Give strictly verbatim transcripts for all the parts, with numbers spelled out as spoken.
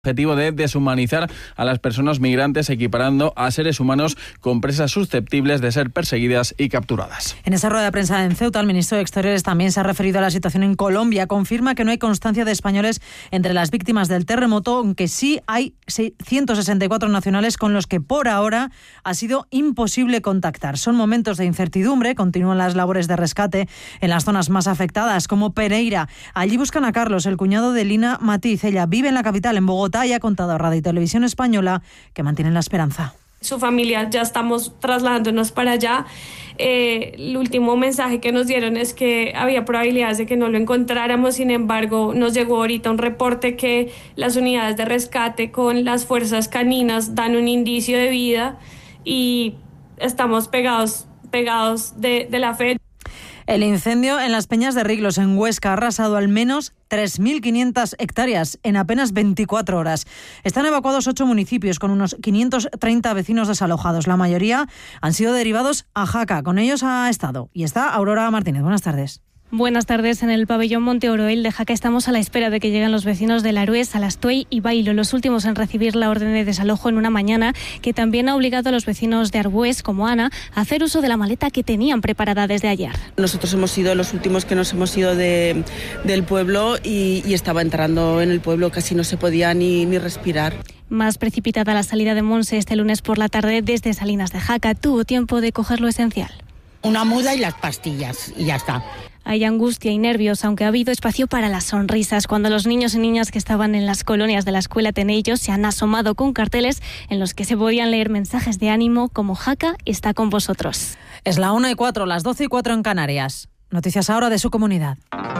Objetivo de deshumanizar a las personas migrantes, equiparando a seres humanos con presas susceptibles de ser perseguidas y capturadas. En esa rueda de prensa en Ceuta, el ministro de Exteriores también se ha referido a la situación en Colombia. Confirma que no hay constancia de españoles entre las víctimas del terremoto, aunque sí hay ciento sesenta y cuatro nacionales con los que por ahora ha sido imposible contactar. Son momentos de incertidumbre, continúan las labores de rescate en las zonas más afectadas, como Pereira. Allí buscan a Carlos, el cuñado de Lina Matiz. Ella vive en la capital, en Bogotá, y ha contado a Radio y Televisión Española que mantienen la esperanza. Su familia, ya estamos trasladándonos para allá. Eh, el último mensaje que nos dieron es que había probabilidades de que no lo encontráramos. Sin embargo, nos llegó ahorita un reporte que las unidades de rescate con las fuerzas caninas dan un indicio de vida y estamos pegados, pegados de, de la fe. El incendio en las Peñas de Riglos, en Huesca, ha arrasado al menos tres mil quinientas hectáreas en apenas veinticuatro horas. Están evacuados ocho municipios con unos quinientos treinta vecinos desalojados. La mayoría han sido derivados a Jaca. Con ellos ha estado y está Aurora Martínez. Buenas tardes. Buenas tardes. En el pabellón Monte Oroel de Jaca estamos a la espera de que lleguen los vecinos de Larués, Alastuey y Bailo, los últimos en recibir la orden de desalojo en una mañana que también ha obligado a los vecinos de Arbués, como Ana, a hacer uso de la maleta que tenían preparada desde ayer. Nosotros hemos sido los últimos que nos hemos ido de, del pueblo y, y estaba entrando en el pueblo, casi no se podía ni, ni respirar. Más precipitada la salida de Monse este lunes por la tarde desde Salinas de Jaca. Tuvo tiempo de coger lo esencial. Una muda y las pastillas y ya está. Hay angustia y nervios, aunque ha habido espacio para las sonrisas cuando los niños y niñas que estaban en las colonias de la escuela Tenellos se han asomado con carteles en los que se podían leer mensajes de ánimo como Jaca está con vosotros. Es la una y cuatro, las doce y cuatro en Canarias. Noticias ahora de su comunidad.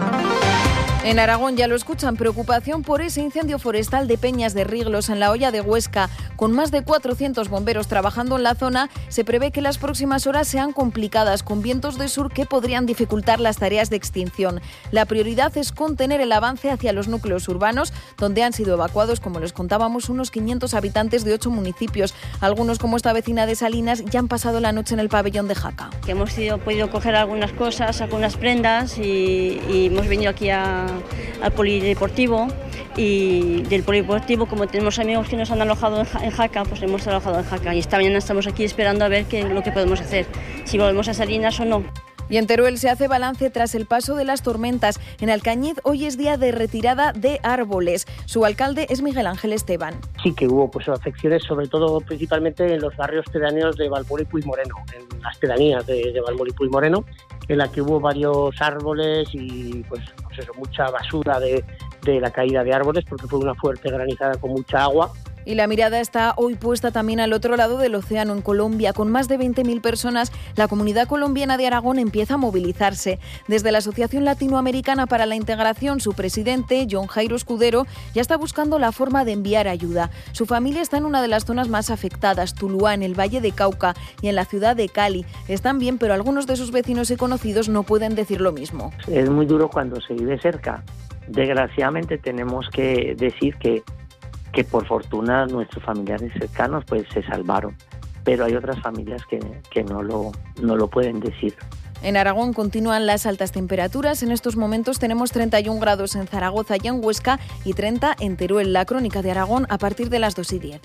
En Aragón ya lo escuchan, preocupación por ese incendio forestal de Peñas de Riglos en la Hoya de Huesca. Con más de cuatrocientos bomberos trabajando en la zona, se prevé que las próximas horas sean complicadas, con vientos de sur que podrían dificultar las tareas de extinción. La prioridad es contener el avance hacia los núcleos urbanos, donde han sido evacuados, como les contábamos, unos quinientos habitantes de ocho municipios. Algunos, como esta vecina de Salinas, ya han pasado la noche en el pabellón de Jaca. Que hemos ido, podido coger algunas cosas, algunas prendas y, y hemos venido aquí a al polideportivo, y del polideportivo, como tenemos amigos que nos han alojado en Jaca, pues hemos alojado en Jaca y esta mañana estamos aquí esperando a ver qué lo que podemos hacer, si volvemos a Salinas o no. Y en Teruel se hace balance tras el paso de las tormentas. En Alcañiz hoy es día de retirada de árboles. Su alcalde es Miguel Ángel Esteban. Sí que hubo pues afecciones, sobre todo principalmente en los barrios pedáneos de Valmoro y Puigmoreno, en las pedanías de, de Valmoro y Puigmoreno, en la que hubo varios árboles y pues, pues eso, mucha basura de, de la caída de árboles, porque fue una fuerte granizada con mucha agua. Y la mirada está hoy puesta también al otro lado del océano, en Colombia. Con más de veinte mil personas, la comunidad colombiana de Aragón empieza a movilizarse. Desde la Asociación Latinoamericana para la Integración, su presidente, John Jairo Escudero, ya está buscando la forma de enviar ayuda. Su familia está en una de las zonas más afectadas, Tuluá, en el Valle de Cauca, y en la ciudad de Cali. Están bien, pero algunos de sus vecinos y conocidos no pueden decir lo mismo. Es muy duro cuando se vive cerca. Desgraciadamente tenemos que decir que que por fortuna nuestros familiares cercanos pues se salvaron, pero hay otras familias que, que no lo, no lo pueden decir. En Aragón continúan las altas temperaturas. En estos momentos tenemos treinta y un grados en Zaragoza y en Huesca y treinta en Teruel. La crónica de Aragón a partir de las dos y diez.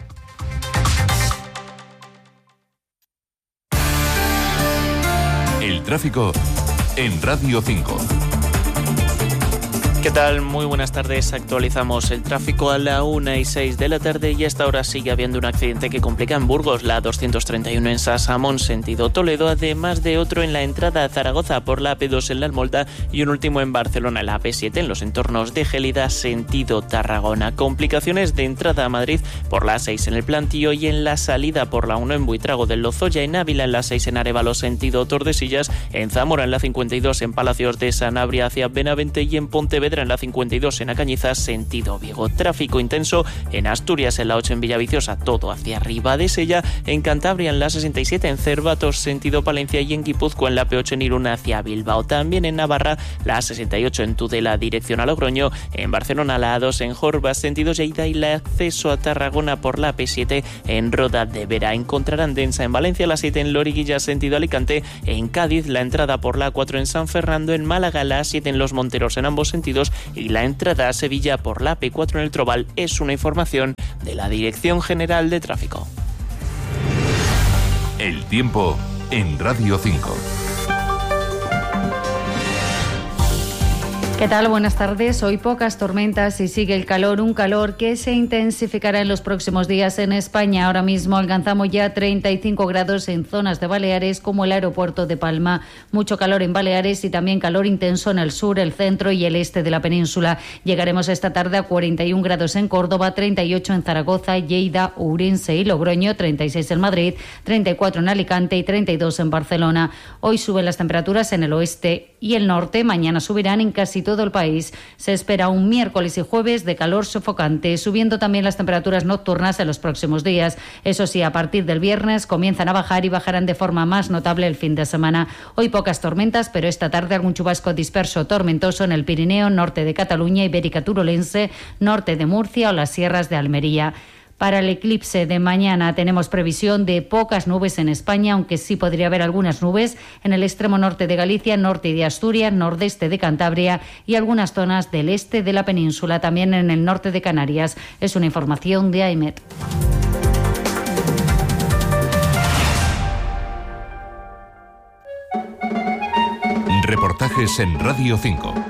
El tráfico en Radio cinco. ¿Qué tal? Muy buenas tardes. Actualizamos el tráfico a la una y seis de la tarde y hasta ahora sigue habiendo un accidente que complica en Burgos, la doscientos treinta y uno en Sasamón, sentido Toledo, además de otro en la entrada a Zaragoza por la A P dos en la Almolda y un último en Barcelona, la A P siete en los entornos de Gélida, sentido Tarragona. Complicaciones de entrada a Madrid por la A seis en el Plantío y en la salida por la uno en Buitrago del Lozoya, en Ávila en la seis en Arévalo, sentido Tordesillas, en Zamora en la cincuenta y dos en Palacios de Sanabria hacia Benavente y en Pontevedra en la cincuenta y dos en Acañizas, sentido Vigo. Tráfico intenso en Asturias en la ocho en Villaviciosa, todo hacia arriba de Sella, en Cantabria en la sesenta y siete en Cervatos, sentido Palencia y en Guipúzcoa en la P ocho en Irún hacia Bilbao. También en Navarra la sesenta y ocho en Tudela dirección a Logroño, en Barcelona la A dos en Jorbas, sentido Lleida y el acceso a Tarragona por la P siete en Roda de Vera. Encontrarán densa en Valencia la siete en Loriguilla, sentido Alicante, en Cádiz la entrada por la A cuatro en San Fernando, en Málaga la A siete en Los Monteros en ambos sentidos recorridos y la entrada a Sevilla por la A P cuatro en el Trobal. Es una información de la Dirección General de Tráfico. El tiempo en Radio cinco. ¿Qué tal? Buenas tardes. Hoy pocas tormentas y sigue el calor, un calor que se intensificará en los próximos días en España. Ahora mismo alcanzamos ya treinta y cinco grados en zonas de Baleares como el aeropuerto de Palma. Mucho calor en Baleares y también calor intenso en el sur, el centro y el este de la península. Llegaremos esta tarde a cuarenta y un grados en Córdoba, treinta y ocho en Zaragoza, Lleida, Ourense y Logroño, treinta y seis en Madrid, treinta y cuatro en Alicante y treinta y dos en Barcelona. Hoy suben las temperaturas en el oeste y el norte. Mañana subirán en casi todo el país. Se espera un miércoles y jueves de calor sofocante, subiendo también las temperaturas nocturnas en los próximos días. Eso sí, a partir del viernes comienzan a bajar y bajarán de forma más notable el fin de semana. Hoy pocas tormentas, pero esta tarde algún chubasco disperso tormentoso en el Pirineo, norte de Cataluña, Ibérica Turolense, norte de Murcia o las sierras de Almería. Para el eclipse de mañana tenemos previsión de pocas nubes en España, aunque sí podría haber algunas nubes en el extremo norte de Galicia, norte de Asturias, nordeste de Cantabria y algunas zonas del este de la península, también en el norte de Canarias. Es una información de AEMET. Reportajes en Radio cinco.